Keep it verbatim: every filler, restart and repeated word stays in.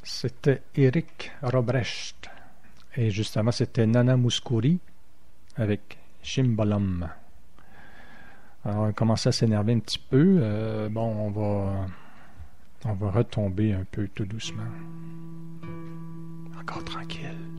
C'était Eric Robrecht. Et justement, c'était Nana Mouskouri avec Shimbalam. Alors, on a commencé à s'énerver un petit peu. Euh, bon, on va, on va retomber un peu tout doucement. Encore tranquille.